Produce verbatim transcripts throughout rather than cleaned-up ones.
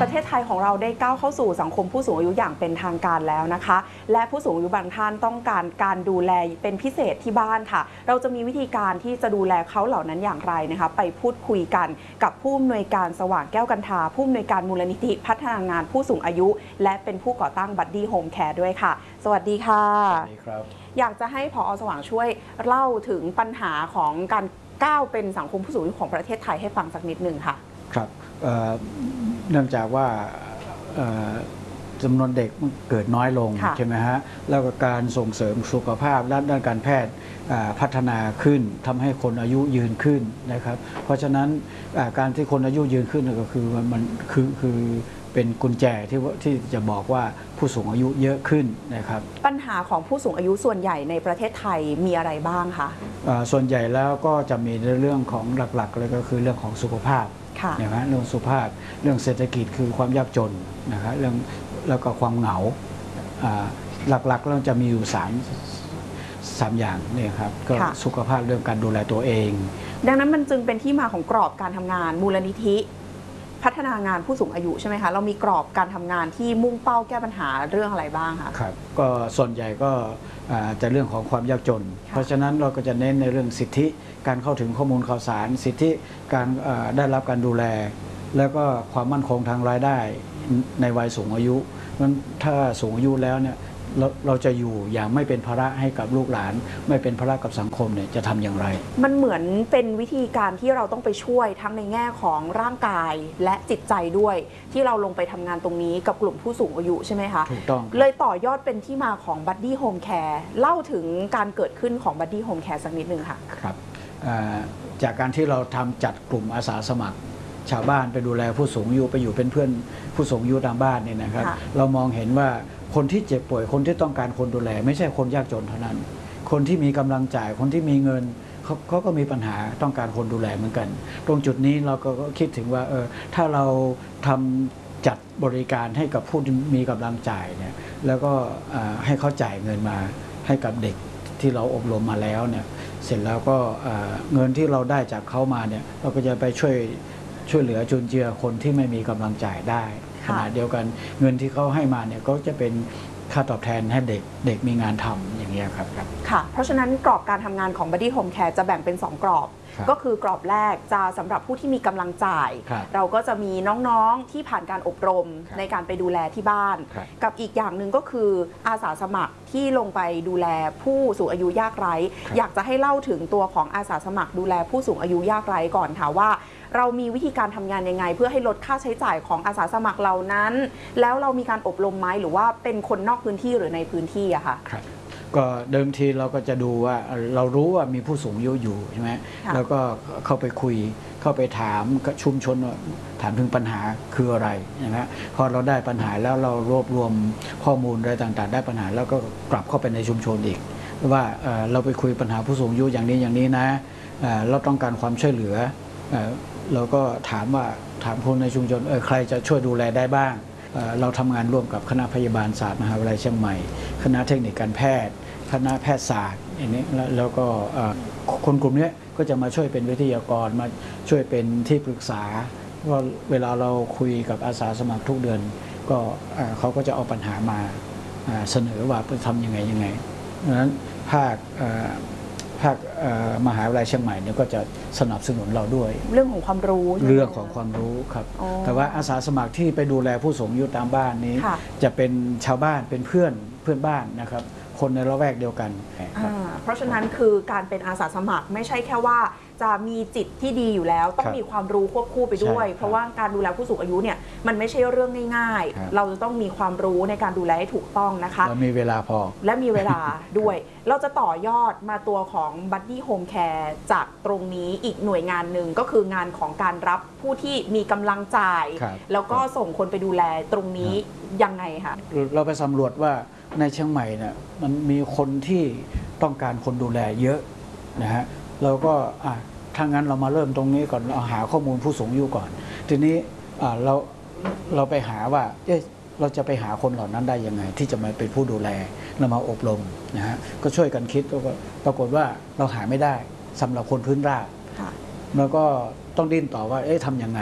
ประเทศไทยของเราได้ก้าวเข้าสู่สังคมผู้สูงอายุอย่างเป็นทางการแล้วนะคะและผู้สูงอายุบางท่านต้องการการดูแลเป็นพิเศษที่บ้านค่ะเราจะมีวิธีการที่จะดูแลเขาเหล่านั้นอย่างไรนะคะไปพูดคุยกันกับผู้อำนวยการสว่างแก้วกันทาผู้อำนวยการมูลนิธิพัฒนางานผู้สูงอายุและเป็นผู้ก่อตั้งบัดดี้โฮมแคร์ด้วยค่ะสวัสดีค่ะสวัสดีครับอยากจะให้ผอ.สว่างช่วยเล่าถึงปัญหาของการก้าวเป็นสังคมผู้สูงอายุของประเทศไทยให้ฟังสักนิดหนึ่งค่ะครับเนื่องจากว่าจำนวนเด็กเกิดน้อยลงใช่ไหมฮะแล้วก็การส่งเสริมสุขภาพและด้านการแพทย์พัฒนาขึ้นทำให้คนอายุยืนขึ้นนะครับเพราะฉะนั้นการที่คนอายุยืนขึ้นก็คือมันคือคือเป็นกุญแจที่ที่จะบอกว่าผู้สูงอายุเยอะขึ้นนะครับปัญหาของผู้สูงอายุส่วนใหญ่ในประเทศไทยมีอะไรบ้างคะส่วนใหญ่แล้วก็จะมีในเรื่องของหลักๆเลยก็คือเรื่องของสุขภาพนะเรื่องสุขภาพเรื่องเศรษฐกิจคือความยากจนนะครับเรื่องแล้วก็ความเหงาหลักๆเราจะมีอยู่สามสามอย่างนี่ครับก็สุขภาพเรื่องการดูแลตัวเองดังนั้นมันจึงเป็นที่มาของกรอบการทำงานมูลนิธิพัฒนางานผู้สูงอายุใช่ไหมคะเรามีกรอบการทำงานที่มุ่งเป้าแก้ปัญหาเรื่องอะไรบ้างคะครับก็ส่วนใหญ่ก็จะเรื่องของความยากจนเพราะฉะนั้นเราก็จะเน้นในเรื่องสิทธิการเข้าถึงข้อมูลข่าวสารสิทธิการได้รับการดูแลแล้วก็ความมั่นคงทางรายได้ในวัยสูงอายุนั้นถ้าสูงอายุแล้วเนี่ยเราเราจะอยู่อย่างไม่เป็นภาระให้กับลูกหลานไม่เป็นภาระกับสังคมเนี่ยจะทำอย่างไรมันเหมือนเป็นวิธีการที่เราต้องไปช่วยทั้งในแง่ของร่างกายและจิตใจด้วยที่เราลงไปทำงานตรงนี้กับกลุ่มผู้สูงอายุใช่ไหมคะถูกต้องเลยต่อยอดเป็นที่มาของ Buddy Home Care เล่าถึงการเกิดขึ้นของ Buddy Home Care สักนิดนึงค่ะครับจากการที่เราทำจัดกลุ่มอาสาสมัครชาวบ้านไปดูแลผู้สูงอายุไปอยู่เป็นเพื่อนผู้สูงอายุตามบ้านเนี่ยนะครับเรามองเห็นว่าคนที่เจ็บป่วยคนที่ต้องการคนดูแลไม่ใช่คนยากจนเท่านั้นคนที่มีกำลังจ่ายคนที่มีเงินเขาเขาก็มีปัญหาต้องการคนดูแลเหมือนกันตรงจุดนี้เราก็คิดถึงว่าเออถ้าเราทำจัดบริการให้กับผู้ที่มีกำลังจ่ายเนี่ยแล้วก็ให้เขาจ่ายเงินมาให้กับเด็กที่เราอบรมมาแล้วเนี่ยเสร็จแล้วก็เงินที่เราได้จากเขามาเนี่ยเราก็จะไปช่วยช่วยเหลือจุนเจือคนที่ไม่มีกำลังจ่ายได้ขณะเดียวกันเงินที่เขาให้มาเนี่ยก็จะเป็นค่าตอบแทนให้เด็กเด็กมีงานทำอย่างนี้ครับค่ะเพราะฉะนั้นกรอบการทำงานของ Buddy Home Care จะแบ่งเป็นสองกรอบก็คือกรอบแรกจะสำหรับผู้ที่มีกำลังจ่ายเราก็จะมีน้องๆที่ผ่านการอบรมในการไปดูแลที่บ้านกับอีกอย่างหนึ่งก็คืออาสาสมัครที่ลงไปดูแลผู้สูงอายุยากไร้อยากจะให้เล่าถึงตัวของอาสาสมัครดูแลผู้สูงอายุยากไร้ก่อนค่ะว่าเรามีวิธีการทำงานยังไงเพื่อให้ลดค่าใช้จ่ายของอาสาสมัครเหล่านั้นแล้วเรามีการอบรมไหมหรือว่าเป็นคนนอกพื้นที่หรือในพื้นที่อะค่ะก็เดิมทีเราก็จะดูว่าเรารู้ว่ามีผู้สูงอายุอยู่ใช่ไหมแล้วก็เข้าไปคุยเข้าไปถามชุมชนถามถึงปัญหาคืออะไรนะพอเราได้ปัญหาแล้วเรารวบรวมข้อมูลอะไรต่างๆได้ปัญหาแล้วก็กลับเข้าไปในชุมชนอีกว่าเราไปคุยปัญหาผู้สูงอายุอย่างนี้อย่างนี้นะเราต้องการความช่วยเหลือเราก็ถามว่าถามคนในชุมชนเออใครจะช่วยดูแลได้บ้างเราทำงานร่วมกับคณะพยาบาลศาสตร์มหาวิทยาลัยเชียงใหม่คณะเทคนิคการแพทย์คณะแพทยศาสตร์อย่างนี้แล้วก็คนกลุ่มนี้ก็จะมาช่วยเป็นวิทยากรมาช่วยเป็นที่ปรึกษาว่าเวลาเราคุยกับอาสาสมัครทุกเดือนก็เขาก็จะเอาปัญหามาเสนอว่าจะทำยังไงยังไงดังนั้นภาคภาคมหาวิทยาลัยเชียงใหม่เนี่ยก็จะสนับสนุนเราด้วยเรื่องของความรู้เรื่องของความรู้ครับแต่ว่าอาสาสมัครที่ไปดูแลผู้สูงอายุตามบ้านนี้จะเป็นชาวบ้านเป็นเพื่อนเพื่อนบ้านนะครับคนในละแวกเดียวกันเพราะฉะนั้นคือการเป็นอาสาสมัครไม่ใช่แค่ว่าจะมีจิตที่ดีอยู่แล้วต้องมีความรู้ควบคู่ไปด้วยเพราะว่าการดูแลผู้สูงอายุเนี่ยมันไม่ใช่เรื่องง่ายๆเราจะต้องมีความรู้ในการดูแลให้ถูกต้องนะคะและมีเวลาพอและมีเวลาด้วยเราจะต่อยอดมาตัวของ Buddy Home Care จากตรงนี้อีกหน่วยงานหนึ่งก็คืองานของการรับผู้ที่มีกำลังจ่ายแล้วก็ส่งคนไปดูแลตรงนี้ยังไงคะเราไปสำรวจว่าในเชียงใหม่เนี่ยมันมีคนที่ต้องการคนดูแลเยอะนะฮะเราก็อ่ะถ้างั้นเรามาเริ่มตรงนี้ก่อนเราหาข้อมูลผู้สูงอายุก่อนทีนี้เราเราไปหาว่าเอ๊ะเราจะไปหาคนเหล่านั้นได้ยังไงที่จะมาเป็นผู้ดูแลเรามาอบรมนะฮะก็ช่วยกันคิดก็ปรากฏว่าเราหาไม่ได้สำหรับคนพื้นราบแล้วก็ต้องดิ้นต่อว่าเอ๊ะทำยังไง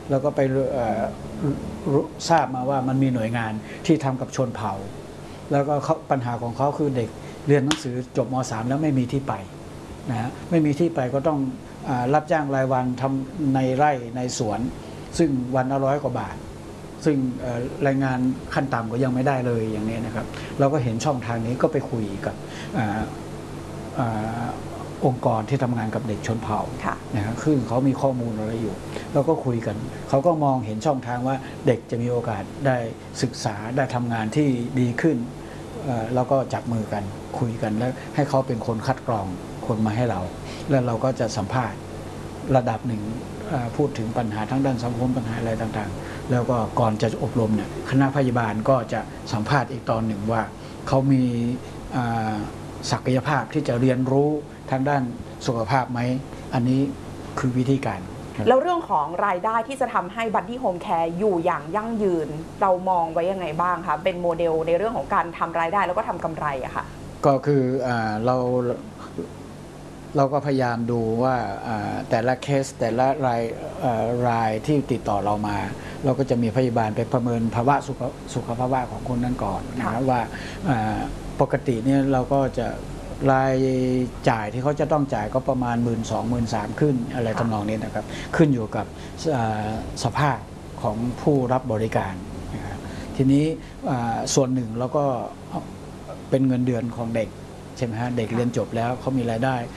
แล้วก็ไปทราบมาว่ามันมีหน่วยงานที่ทำกับชนเผ่าแล้วก็ปัญหาของเขาคือเด็กเรียนหนังสือจบม สาม แล้วไม่มีที่ไปนะฮะไม่มีที่ไปก็ต้องรับจ้างรายวันทำในไร่ในสวนซึ่งวันละร้อยกว่าบาทซึ่งรายงานขั้นต่ำก็ยังไม่ได้เลยอย่างนี้นะครับเราก็เห็นช่องทางนี้ก็ไปคุยกับองค์กรที่ทำงานกับเด็กชนเผ่านะครับซึ่งเขามีข้อมูลอะไรอยู่เราก็คุยกันเขาก็มองเห็นช่องทางว่าเด็กจะมีโอกาสได้ศึกษาได้ทำงานที่ดีขึ้นเราก็จับมือกันคุยกันแล้วให้เขาเป็นคนคัดกรองคนมาให้เราแล้วเราก็จะสัมภาษณ์ระดับหนึ่งพูดถึงปัญหาทั้งด้านสังคมปัญหาอะไรต่างๆแล้วก็ก่อนจะอบรมเนี่ยคณะพยาบาลก็จะสัมภาษณ์อีกตอนหนึ่งว่าเขามีศักยภาพที่จะเรียนรู้ทางด้านสุขภาพไหมอันนี้คือวิธีการแล้วเรื่องของรายได้ที่จะทำให้บัดดี้โฮมแคร์อยู่อย่างยั่งยืนเรามองไว้ยังไงบ้างคะเป็นโมเดลในเรื่องของการทำรายได้แล้วก็ทำกำไรอะค่ะก็คือเราเราก็พยายามดูว่าแต่ละเคสแต่ละรายรายที่ติดต่อเรามาเราก็จะมีพยาบาลไปประเมินภาวะสุขสุขภาวะของคนนั้นก่อนนะครับว่าปกติเนี่ยเราก็จะรายจ่ายที่เขาจะต้องจ่ายก็ประมาณ หนึ่งหมื่นสองหมื่นสามพัน ขึ้นอะไรทำนองนี้นะครับขึ้นอยู่กับสภาพของผู้รับบริการนะครับทีนี้ส่วนหนึ่งเราก็เป็นเงินเดือนของเด็กใช่ไหมฮะเด็กเรียนจบแล้วเขามีรายได้